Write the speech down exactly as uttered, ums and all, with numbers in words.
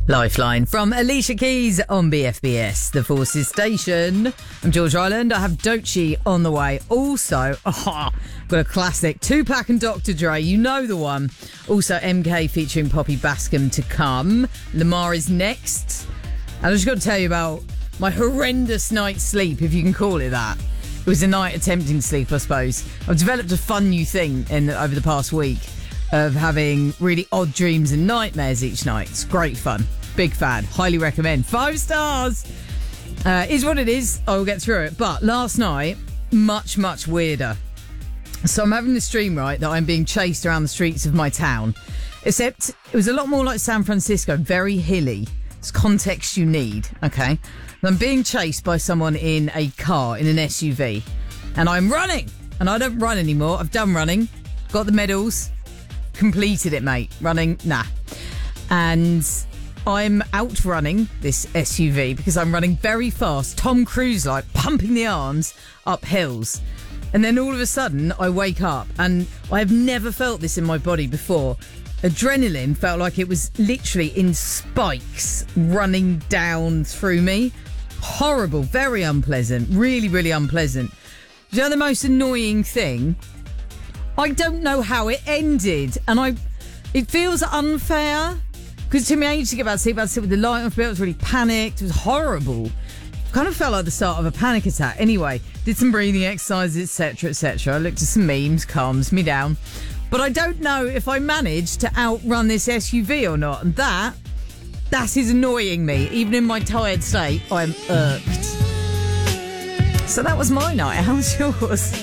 Lifeline from Alicia Keys on B F B S, the Forces Station. I'm George Ryland. I have Doechii on the way. Also, oh, got a classic, Tupac and Doctor Dre. You know the one. Also, M K featuring Poppy Bascom to come. Lamar is next. And I just got to tell you about my horrendous night's sleep, if you can call it that. It was a night attempting sleep, I suppose. I've developed a fun new thing in over the past week of having really odd dreams and nightmares each night. It's great fun. Big fan. Highly recommend. Five stars. Uh, is what it is. I will get through it. But last night, much, much weirder. So I'm having this dream, right, that I'm being chased around the streets of my town. Except it was a lot more like San Francisco. Very hilly. It's context you need, okay? And I'm being chased by someone in a car, in an S U V. And I'm running. And I don't run anymore. I've done running. Got the medals. Completed it, mate. Running, nah. And I'm outrunning this S U V because I'm running very fast, Tom Cruise-like, pumping the arms up hills. And then all of a sudden, I wake up, and I have never felt this in my body before. Adrenaline felt like it was literally in spikes running down through me. Horrible, very unpleasant, really, really unpleasant. You know the most annoying thing? I don't know how it ended, and I, it feels unfair because it took me ages to get about to sleep. I had to sit with the light off. I was really panicked. It was horrible. Kind of felt like the start of a panic attack. Anyway, did some breathing exercises, et cetera, et cetera. I looked at some memes, calms me down. But I don't know if I managed to outrun this S U V or not, and that, that is annoying me. Even in my tired state, I'm irked. So that was my night. How's yours?